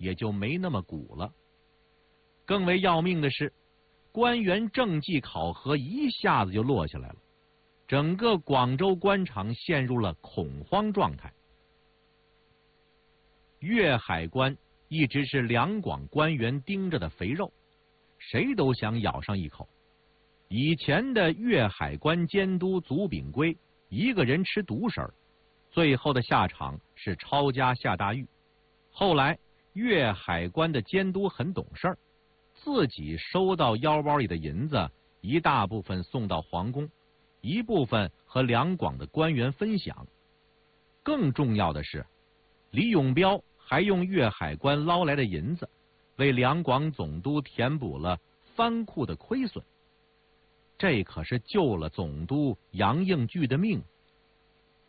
也就没那么鼓了。更为要命的是，官员政绩考核一下子就落下来了，整个广州官场陷入了恐慌状态。粤海关一直是两广官员盯着的肥肉，谁都想咬上一口。以前的粤海关监督祖炳圭一个人吃独食儿，最后的下场是抄家下大狱。后来粤海关的监督很懂事儿，自己收到腰包里的银子，一大部分送到皇宫，一部分和两广的官员分享。更重要的是，李永彪还用粤海关捞来的银子，为两广总督填补了藩库的亏损。这可是救了总督杨应巨的命。